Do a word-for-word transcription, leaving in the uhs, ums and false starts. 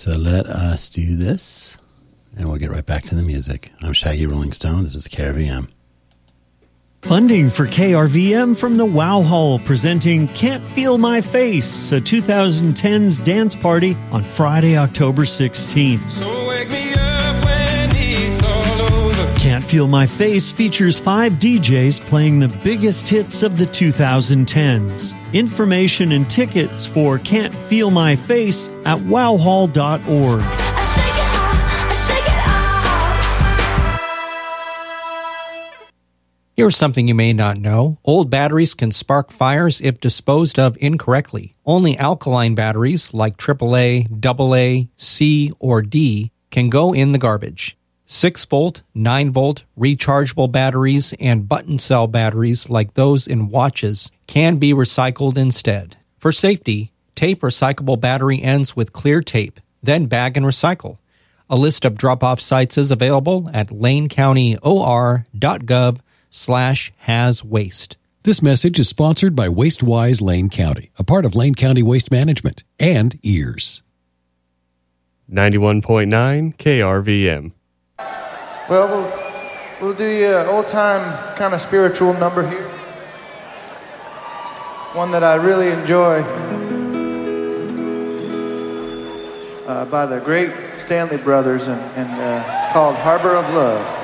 So let us do this, and we'll get right back to the music. I'm Shaggy Rolling Stone. This is K R V M. Funding for K R V M from the Wow Hall, presenting Can't Feel My Face, a twenty tens dance party on Friday, October sixteenth. So wake me up when it's all over. Can't Feel My Face features five D Js playing the biggest hits of the twenty tens. Information and tickets for Can't Feel My Face at wow hall dot org. Here's something you may not know. Old batteries can spark fires if disposed of incorrectly. Only alkaline batteries like triple A, double A, C, or D can go in the garbage. six volt, nine volt, rechargeable batteries and button cell batteries like those in watches can be recycled instead. For safety, tape recyclable battery ends with clear tape, then bag and recycle. A list of drop-off sites is available at lane county o r dot gov slash has waste. This message is sponsored by WasteWise Lane County, a part of Lane County Waste Management, and Ears. ninety-one point nine K R V M. Well, we'll, we'll do you an old-time kind of spiritual number here. One that I really enjoy. Uh, by the great Stanley Brothers, and, and uh, it's called Harbor of Love.